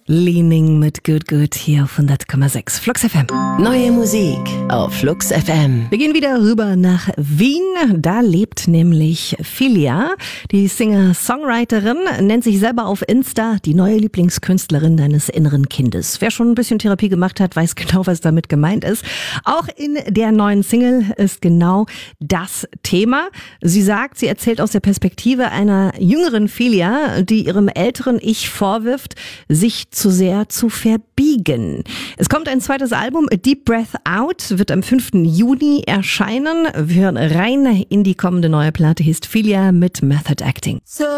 Leaning mit Good Good hier auf 100,6 Flux FM. Neue Musik auf Flux FM. Wir gehen wieder rüber nach Wien. Da lebt nämlich Filia, die Singer-Songwriterin, nennt sich selber auf Insta die neue Lieblingskünstlerin deines inneren Kindes. Wer schon ein bisschen Therapie gemacht hat, weiß genau, was damit gemeint ist. Auch in der neuen Single ist genau das Thema. Sie sagt, sie erzählt aus der Perspektive einer jüngeren Filia, die ihrem älteren Ich vorwirft, sich zu sehr zu verbiegen. Es kommt ein zweites Album, A Deep Breath Out, wird am 5. Juni erscheinen. Wir hören rein in die kommende neue Platte, heißt Filia mit Method Acting. So